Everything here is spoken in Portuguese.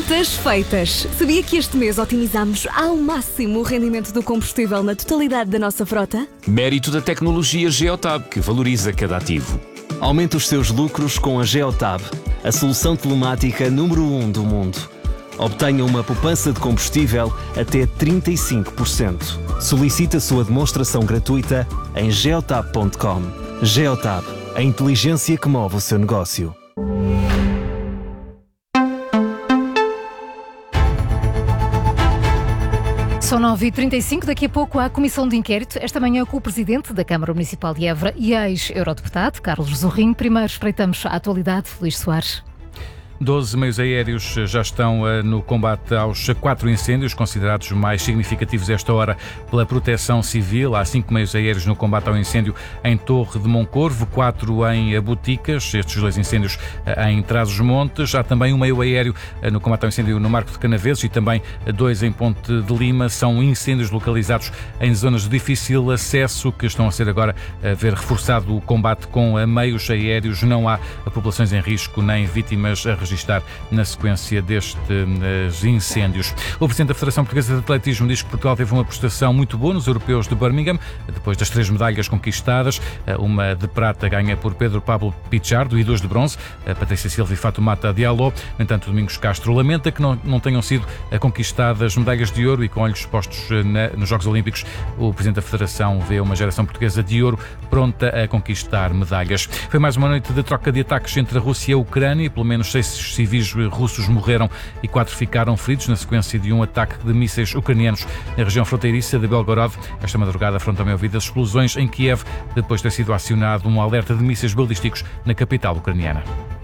Contas feitas. Sabia que este mês otimizamos ao máximo o rendimento do combustível na totalidade da nossa frota? Mérito da tecnologia Geotab, que valoriza cada ativo. Aumente os seus lucros com a Geotab, a solução telemática número 1 do mundo. Obtenha uma poupança de combustível até 35%. Solicite a sua demonstração gratuita em geotab.com. Geotab, a inteligência que move o seu negócio. São 9h35, daqui a pouco há a comissão de inquérito. Esta manhã com o Presidente da Câmara Municipal de Évora e ex-eurodeputado, Carlos Zorrinho. Primeiro espreitamos a atualidade, Luís Soares. 12 meios aéreos já estão no combate aos 4 incêndios considerados mais significativos esta hora pela Proteção Civil. Há 5 meios aéreos no combate ao incêndio em Torre de Moncorvo, 4 em Boticas, estes 2 incêndios em Trás-os-Montes. Há também um meio aéreo no combate ao incêndio no Marco de Canaveses e também 2 em Ponte de Lima. São incêndios localizados em zonas de difícil acesso que estão a ser agora a ver reforçado o combate com meios aéreos. Não há populações em risco nem vítimas a registar na sequência destes incêndios. O Presidente da Federação Portuguesa de Atletismo diz que Portugal teve uma prestação muito boa nos europeus de Birmingham, depois das 3 medalhas conquistadas, uma de prata ganha por Pedro Pablo Pichardo e 2 de bronze, Patrícia Silva e Fatoumata Diallo. No entanto, Domingos Castro lamenta que não tenham sido conquistadas medalhas de ouro e com olhos postos nos Jogos Olímpicos, o Presidente da Federação vê uma geração portuguesa de ouro pronta a conquistar medalhas. Foi mais uma noite de troca de ataques entre a Rússia e a Ucrânia e pelo menos 6 civis russos morreram e 4 ficaram feridos na sequência de um ataque de mísseis ucranianos na região fronteiriça de Belgorod. Esta madrugada foram também ouvidas explosões em Kiev, depois de ter sido acionado um alerta de mísseis balísticos na capital ucraniana.